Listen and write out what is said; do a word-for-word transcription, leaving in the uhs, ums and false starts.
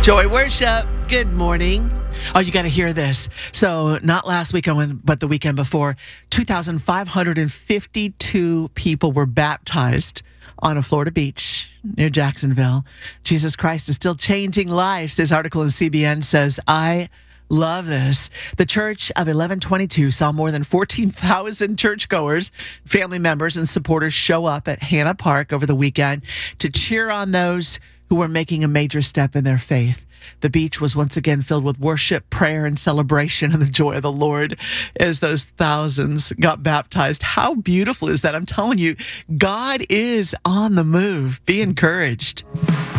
Joy Worship, good morning. Oh, you got to hear this. So not last weekend, but the weekend before, two thousand five hundred fifty-two people were baptized on a Florida beach near Jacksonville. Jesus Christ is still changing lives. This article in C B N says, I love this. The Church of eleven twenty-two saw more than fourteen thousand churchgoers, family members, and supporters show up at Hanna Park over the weekend to cheer on those who were making a major step in their faith. The beach was once again filled with worship, prayer, and celebration, and the joy of the Lord as those thousands got baptized. How beautiful is that? I'm telling you, God is on the move. Be encouraged.